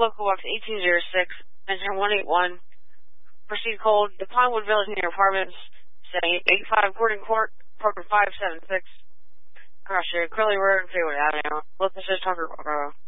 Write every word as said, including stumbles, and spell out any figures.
local box eighteen oh six, engine one eighty-one. Proceed cold, the Pinewood Village near apartments, setting eighty-five Gordon Court, apartment five seven six. Across the Curly Road, Faywood Avenue. Local says Tucker, Colorado.